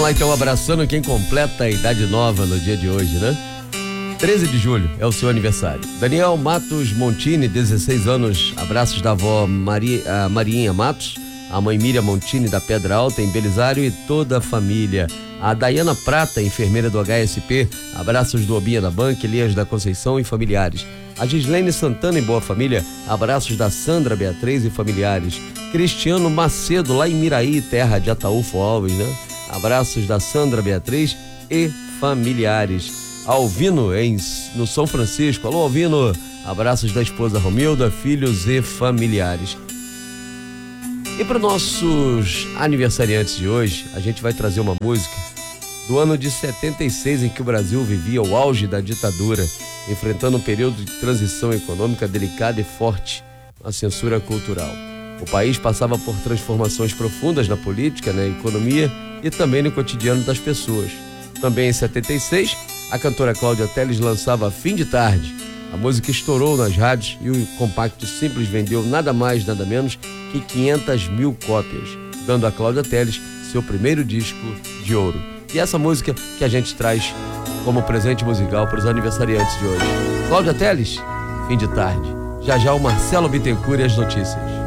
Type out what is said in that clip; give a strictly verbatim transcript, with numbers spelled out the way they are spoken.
lá então, abraçando quem completa a idade nova no dia de hoje, né? treze de julho é o seu aniversário. Daniel Matos Montini, dezesseis anos, abraços da avó Maria, a Marinha Matos, a mãe Miriam Montini da Pedra Alta, em Belisário, e toda a família. A Dayana Prata, enfermeira do H S P, abraços do Obinha da Banca, Elias da Conceição e familiares. A Gislene Santana em Boa Família, abraços da Sandra Beatriz e familiares. Cristiano Macedo, lá em Miraí, terra de Ataúfo Alves, né? Abraços da Sandra Beatriz e familiares. Alvino, em, no São Francisco. Alô, Alvino. Abraços da esposa Romilda, filhos e familiares. E para os nossos aniversariantes de hoje, a gente vai trazer uma música do ano de setenta e seis, em que o Brasil vivia o auge da ditadura, enfrentando um período de transição econômica delicada e forte, a censura cultural. O país passava por transformações profundas na política, na economia e também no cotidiano das pessoas. Também em setenta e seis, a cantora Cláudia Telles lançava Fim de Tarde. A música estourou nas rádios e o compacto simples vendeu nada mais, nada menos que quinhentas mil cópias, dando a Cláudia Telles seu primeiro disco de ouro. E essa música que a gente traz como presente musical para os aniversariantes de hoje. Cláudia Telles, Fim de Tarde. Já já o Marcelo Bittencourt e as notícias.